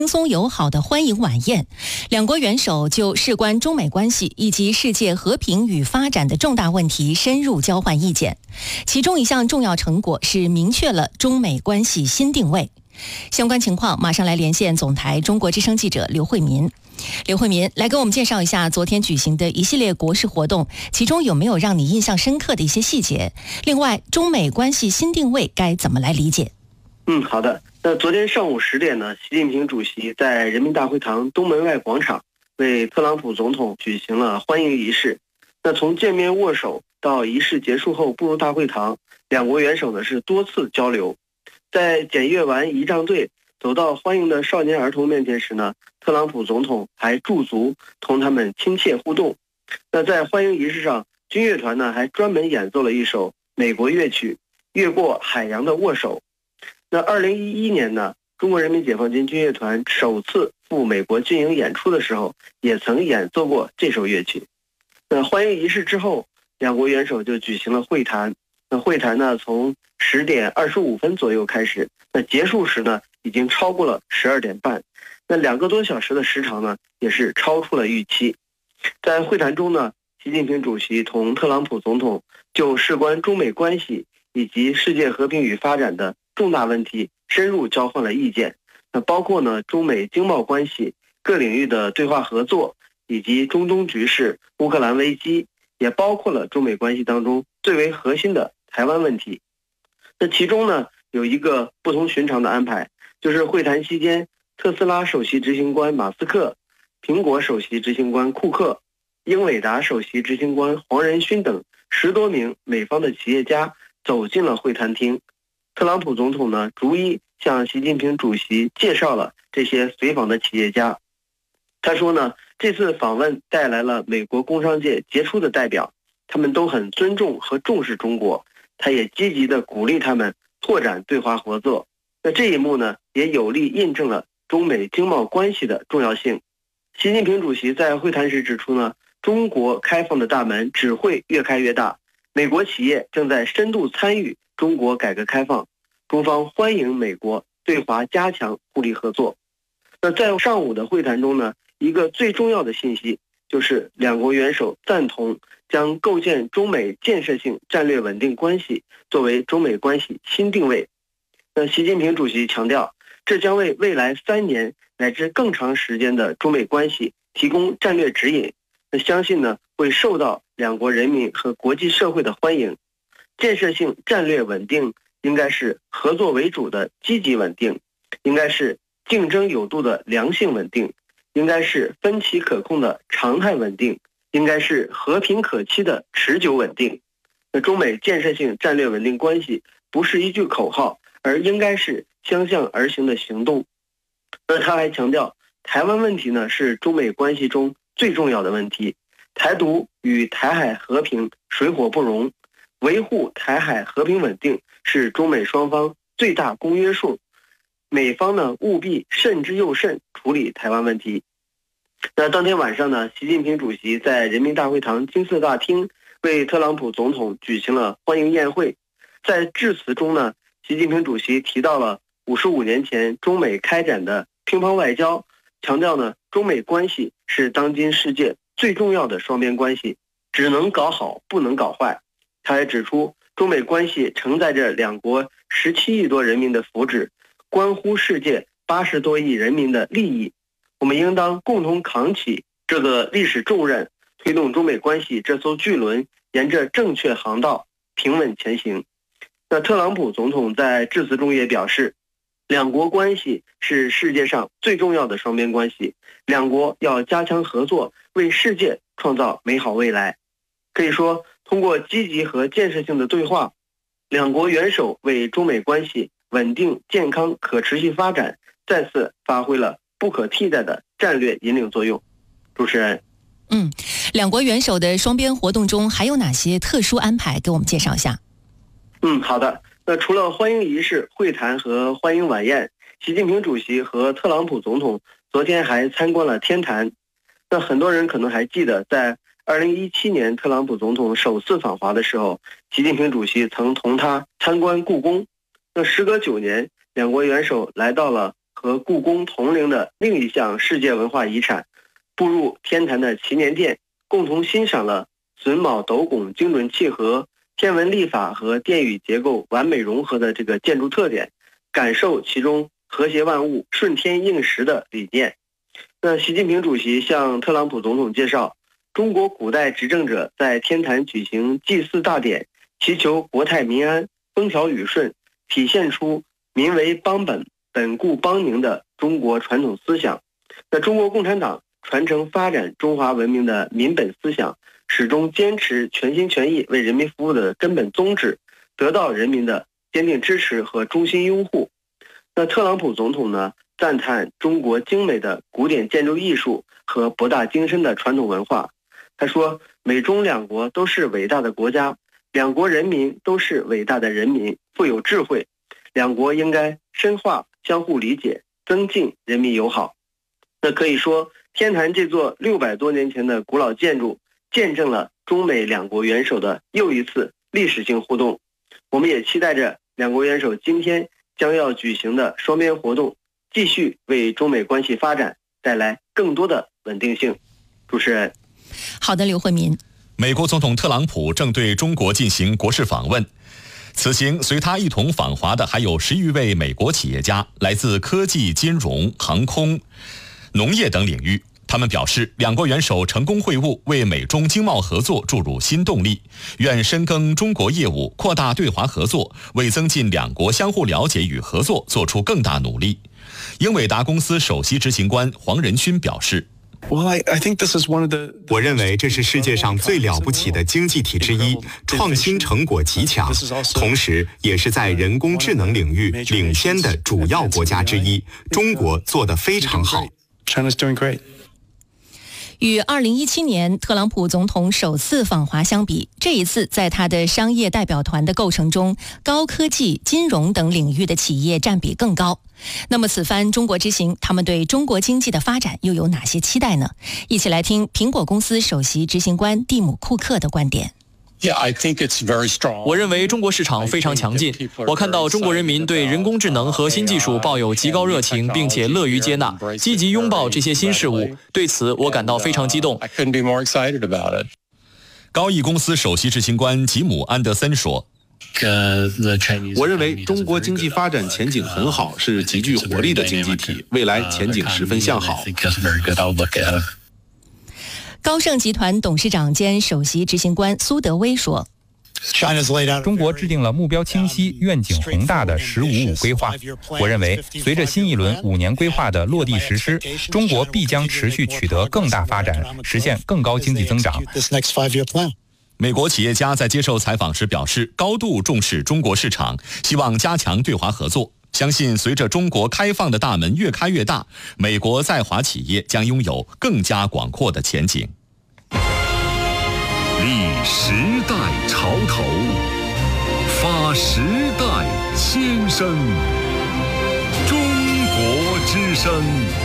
轻松友好的欢迎晚宴，两国元首就事关中美关系以及世界和平与发展的重大问题深入交换意见。其中一项重要成果是明确了中美关系新定位。相关情况马上来连线总台中国之声记者刘慧民。刘慧民来给我们介绍一下昨天举行的一系列国事活动，其中有没有让你印象深刻的一些细节？另外，中美关系新定位该怎么来理解？ 好的。那昨天上午10点呢，习近平主席在人民大会堂东门外广场为特朗普总统举行了欢迎仪式。那从见面握手到仪式结束后步入大会堂，两国元首呢是多次交流。在检阅完仪仗队走到欢迎的少年儿童面前时呢，特朗普总统还驻足同他们亲切互动。那在欢迎仪式上，军乐团呢还专门演奏了一首美国乐曲《越过海洋的握手》。那2011年呢，中国人民解放军军乐团首次赴美国军营演出的时候，也曾演奏过这首乐曲。那欢迎仪式之后，两国元首就举行了会谈。那会谈呢，从10点25分左右开始，那结束时呢，已经超过了12点半。那2个多小时的时长呢，也是超出了预期。在会谈中呢，习近平主席同特朗普总统就事关中美关系以及世界和平与发展的重大问题深入交换了意见。那包括呢中美经贸关系、各领域的对话合作，以及中东局势、乌克兰危机，也包括了中美关系当中最为核心的台湾问题。那其中呢有一个不同寻常的安排，就是会谈期间，特斯拉首席执行官马斯克、苹果首席执行官库克、英伟达首席执行官黄仁勋等10多名美方的企业家走进了会谈厅。特朗普总统呢，逐一向习近平主席介绍了这些随访的企业家。他说呢，这次访问带来了美国工商界杰出的代表，他们都很尊重和重视中国，他也积极地鼓励他们拓展对华合作。那这一幕呢，也有力印证了中美经贸关系的重要性。习近平主席在会谈时指出呢，中国开放的大门只会越开越大，美国企业正在深度参与中国改革开放，中方欢迎美国对华加强互利合作。那在上午的会谈中呢，一个最重要的信息就是两国元首赞同将构建中美建设性战略稳定关系作为中美关系新定位。那习近平主席强调，这将为未来3年乃至更长时间的中美关系提供战略指引。那相信呢，会受到两国人民和国际社会的欢迎。建设性战略稳定应该是合作为主的积极稳定，应该是竞争有度的良性稳定，应该是分歧可控的常态稳定，应该是和平可期的持久稳定。那中美建设性战略稳定关系不是一句口号，而应该是相向而行的行动。那他还强调，台湾问题呢是中美关系中最重要的问题，台独与台海和平水火不容，维护台海和平稳定是中美双方最大公约数，美方呢务必慎之又慎处理台湾问题。那当天晚上呢，习近平主席在人民大会堂金色大厅为特朗普总统举行了欢迎宴会。在致辞中呢，习近平主席提到了55年前中美开展的乒乓外交，强调呢中美关系是当今世界最重要的双边关系，只能搞好不能搞坏。他还指出，中美关系承载着两国17亿多人民的福祉，关乎世界80多亿人民的利益。我们应当共同扛起这个历史重任，推动中美关系这艘巨轮沿着正确航道平稳前行。那特朗普总统在致辞中也表示，两国关系是世界上最重要的双边关系，两国要加强合作，为世界创造美好未来。可以说，通过积极和建设性的对话，两国元首为中美关系稳定、健康、可持续发展再次发挥了不可替代的战略引领作用。主持人， 两国元首的双边活动中还有哪些特殊安排？给我们介绍一下。 好的。那除了欢迎仪式、会谈和欢迎晚宴，习近平主席和特朗普总统昨天还参观了天坛。那很多人可能还记得，在2017年特朗普总统首次访华的时候，习近平主席曾同他参观故宫。那时隔9年，两国元首来到了和故宫同龄的另一项世界文化遗产，步入天坛的祈年殿，共同欣赏了榫卯斗拱精准契合、天文历法和殿宇结构完美融合的这个建筑特点，感受其中和谐万物、顺天应时的理念。那习近平主席向特朗普总统介绍，中国古代执政者在天坛举行祭祀大典，祈求国泰民安、风调雨顺，体现出民为邦本、本固邦宁的中国传统思想。那中国共产党传承发展中华文明的民本思想，始终坚持全心全意为人民服务的根本宗旨，得到人民的坚定支持和衷心拥护。那特朗普总统呢，赞叹中国精美的古典建筑艺术和博大精深的传统文化。他说，美中两国都是伟大的国家，两国人民都是伟大的人民，富有智慧，两国应该深化相互理解，增进人民友好。那可以说，天坛这座600多年前的古老建筑，见证了中美两国元首的又一次历史性互动。我们也期待着两国元首今天将要举行的双边活动，继续为中美关系发展带来更多的稳定性。主持人。 好的，刘慧民。 美国总统特朗普正对中国进行国事访问，此行随他一同访华的还有10余位美国企业家，来自科技、金融、航空、农业等领域。他们表示，两国元首成功会晤，为美中经贸合作注入新动力，愿深耕中国业务，扩大对华合作，为增进两国相互了解与合作做出更大努力。英伟达公司首席执行官黄仁勋表示， 我认为这是世界上最了不起的经济体之一，创新成果极强，同时也是在人工智能领域领先的主要国家之一。中国做得非常好。 与2017年特朗普总统首次访华相比，这一次在他的商业代表团的构成中，高科技、金融等领域的企业占比更高。那么此番中国之行，他们对中国经济的发展又有哪些期待呢？一起来听苹果公司首席执行官蒂姆·库克的观点。 我认为中国市场非常强劲，我看到中国人民对人工智能和新技术抱有极高热情，并且乐于接纳，积极拥抱这些新事物。对此我感到非常激动。 高毅公司首席执行官吉姆·安德森说， 我认为中国经济发展前景很好，是极具活力的经济体，未来前景十分向好。 高盛集团董事长兼首席执行官苏德威说， 中国制定了目标清晰、愿景宏大的“15+5”规划。我认为，随着新一轮5年规划的落地实施，中国必将持续取得更大发展，实现更高经济增长。 美国企业家在接受采访时表示，高度重视中国市场，希望加强对华合作。相信随着中国开放的大门越开越大，美国在华企业将拥有更加广阔的前景。 立时代潮头，发时代先声，中国之声。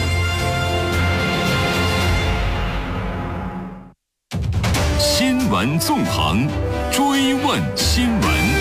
新闻纵横，追问新闻。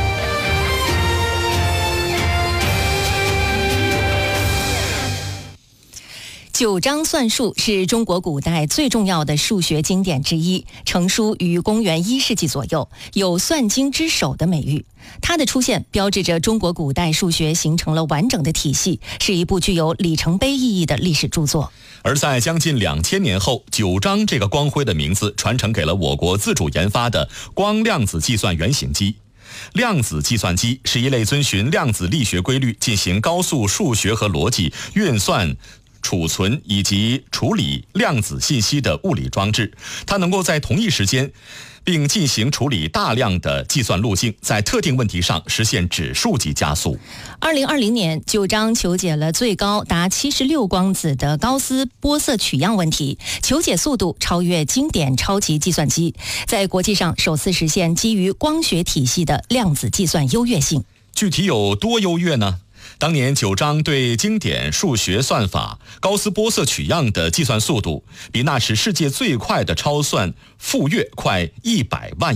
九章算术是中国古代最重要的数学经典之一，成书于公元1世纪左右，有算经之首的美誉。它的出现标志着中国古代数学形成了完整的体系，是一部具有里程碑意义的历史著作。 而在将近2000年后，九章这个光辉的名字传承给了我国自主研发的光量子计算原型机。量子计算机是一类遵循量子力学规律进行高速数学和逻辑运算、储存以及处理量子信息的物理装置，它能够在同一时间并进行处理大量的计算路径，在特定问题上实现指数级加速。 2020年，九章求解了最高达76光子的高斯玻色取样问题，求解速度超越经典超级计算机，在国际上首次实现基于光学体系的量子计算优越性。 具体有多优越呢？当年九章对经典数学算法高斯玻色取样的计算速度，比那时世界最快的超算傅说快100万亿倍。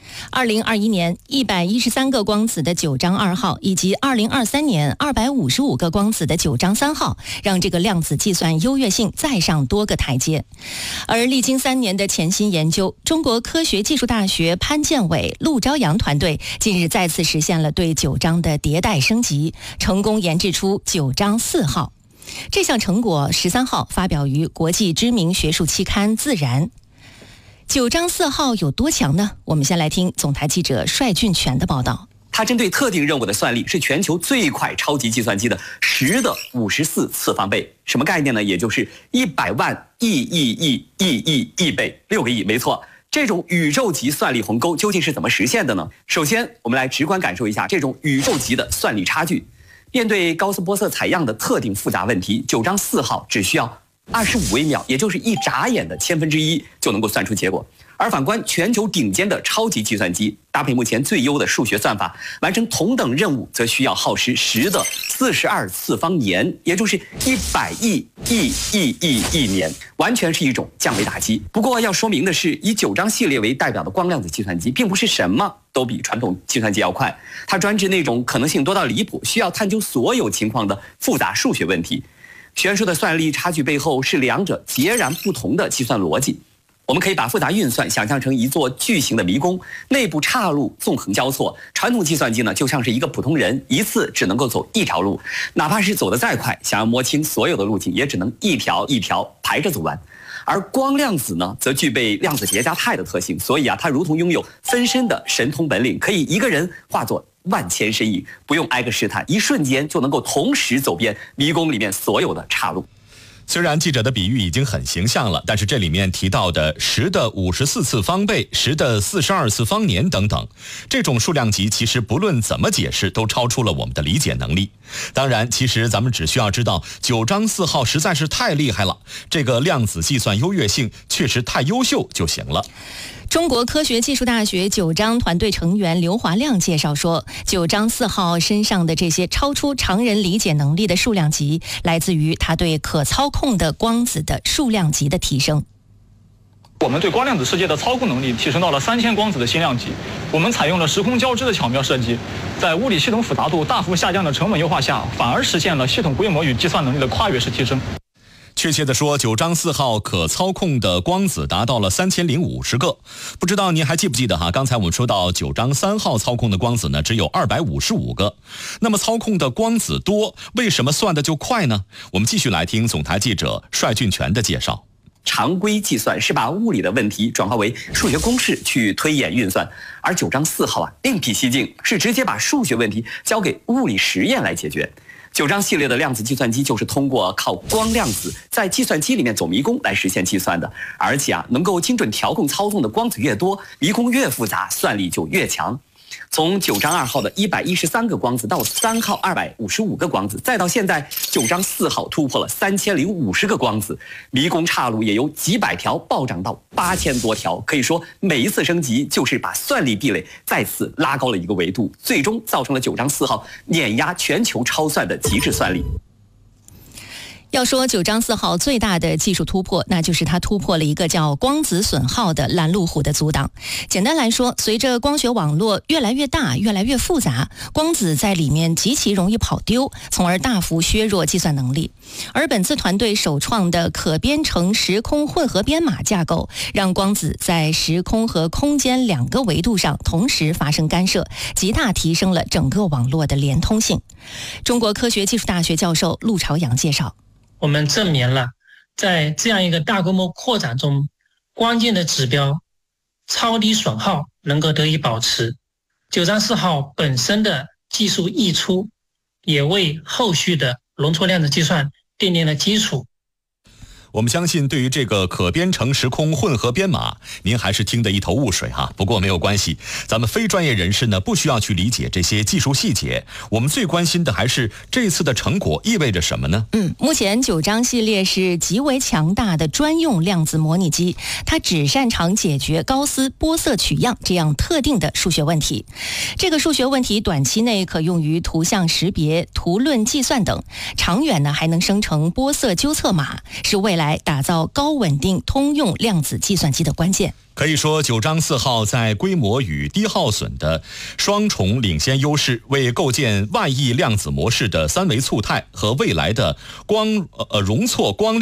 2021年113个光子的九章2号，以及2023年255个光子的九章3号，让这个量子计算优越性再上多个台阶。而历经3年的潜心研究，中国科学技术大学潘建伟、陆朝阳团队近日再次实现了对九章的迭代升级，成功研制出九章4号。这项成果13号发表于国际知名学术期刊《自然》。九章4号有多强呢？我们先来听总台记者帅俊全的报道。 它针对特定任务的算力是全球最快超级计算机的10的54次方倍。什么概念呢？也就是100万亿倍，6个亿，没错。这种宇宙级算力鸿沟究竟是怎么实现的呢？首先，我们来直观感受一下这种宇宙级的算力差距。面对高斯波色采样的特定复杂问题，九章4号只需要25微秒，也就是一眨眼的1/1000就能够算出结果。而反观全球顶尖的超级计算机，搭配目前最优的数学算法，完成同等任务则需要耗时10的42次方年，也就是100亿年，完全是一种降维打击。不过要说明的是，以九章系列为代表的光量子计算机，并不是什么都比传统计算机要快，它专治那种可能性多到离谱，需要探究所有情况的复杂数学问题。悬殊的算力差距背后是两者截然不同的计算逻辑。我们可以把复杂运算想象成一座巨型的迷宫，内部岔路纵横交错。传统计算机呢，就像是一个普通人，一次只能够走一条路，哪怕是走得再快，想要摸清所有的路径，也只能一条一条排着走完。而光量子呢，则具备量子叠加态的特性，所以它如同拥有分身的神通本领，可以一个人化作万千身影，不用挨个试探，一瞬间就能够同时走遍迷宫里面所有的岔路。 虽然记者的比喻已经很形象了，但是这里面提到的10的54次方倍、10的42次方年等等，这种数量级其实不论怎么解释都超出了我们的理解能力。当然，其实咱们只需要知道九章4号实在是太厉害了，这个量子计算优越性确实太优秀就行了。 中国科学技术大学九章团队成员刘华亮介绍说，九章4号身上的这些超出常人理解能力的数量级，来自于它对可操控的光子的数量级的提升。 我们对光量子世界的操控能力提升到了3000光子的新量级。我们采用了时空交织的巧妙设计，在物理系统复杂度大幅下降的成本优化下，反而实现了系统规模与计算能力的跨越式提升。 确切的说，九章4号可操控的光子达到了3050个。不知道您还记不记得刚才我们说到九章3号操控的光子呢，只有255个。那么操控的光子多，为什么算的就快呢？我们继续来听总台记者帅俊全的介绍。 常规计算是把物理的问题转化为数学公式去推演运算，而九章4号另辟蹊径，是直接把数学问题交给物理实验来解决。九章系列的量子计算机就是通过靠光量子在计算机里面走迷宫来实现计算的，而且能够精准调控操纵的光子越多，迷宫越复杂，算力就越强。从九章2号的113个光子到3号255个光子，再到现在九章4号突破了3050个光子，迷宫岔路也由几百条暴涨到8000多条。可以说每一次升级就是把算力壁垒再次拉高了一个维度，最终造成了九章4号碾压全球超算的极致算力。 要说九章4号最大的技术突破，那就是它突破了一个叫光子损耗的拦路虎的阻挡。简单来说，随着光学网络越来越大、越来越复杂，光子在里面极其容易跑丢，从而大幅削弱计算能力。而本次团队首创的可编程时空混合编码架构，让光子在时空和空间2个维度上同时发生干涉，极大提升了整个网络的连通性。中国科学技术大学教授陆朝阳介绍， 我们证明了在这样一个大规模扩展中，关键的指标超低损耗能够得以保持。九章4号本身的技术溢出，也为后续的容错量子计算奠定了基础。 我们相信对于这个可编程时空混合编码，您还是听得一头雾水不过没有关系，咱们非专业人士呢不需要去理解这些技术细节，我们最关心的还是这次的成果意味着什么呢？ 目前九章系列是极为强大的专用量子模拟机，它只擅长解决高斯波色取样这样特定的数学问题。这个数学问题短期内可用于图像识别、图论计算等，长远呢还能生成波色纠测码，是未来来打造高稳定通用量子计算机的关键。 可以说，9章4号在规模与低耗损的双重领先优势，为构建万亿量子模式的三维簇态和未来的容错光